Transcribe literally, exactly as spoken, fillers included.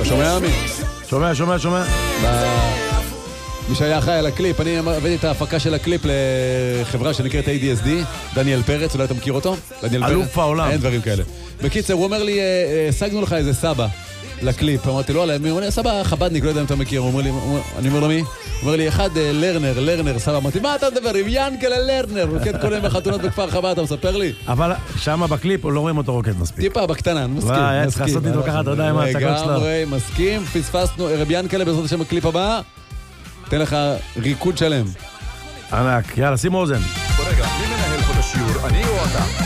אתה שומע מי? שומע, שומע, שומע. מי שהיה אחראי על הקליפ, אני הבאתי את ההפקה של הקליפ לחברה שנקראת איי די אס די, דניאל פרץ, אולי אתה מכיר אותו? אלוף העולם. אין דברים כאלה. בקיצר, הוא אומר לי, השגנו לך איזה סבא לקליפ. אמרתי לו, הוא אומר לי, סבא חבדניק, לא יודע אם אתה מכיר. אני אומר לו מי? הוא אומר לי, אחד לרנר, לרנר, סבא. אמרתי, מה אתה מדבר? עם ינקלה לרנר, רוקד כל יום בחתונות בכפר חב"ד, אתה מספר לי? אבל שמה בקליפ לא רואים אותו רוקד מספיק. טיפה בקטנה, מסכים. וואי, צריך לעשות איתו ככה, אתה יודע מה ההצגות שלו. לגמרי, מסכים, פספסנו, רבי ינקלה בעזרת השם הקליפ הבא. תן לך ריקוד שלם. ענק, יאללה, שים אוזן. ברגע, מי מנהל פה את השיעור? אני או אתה?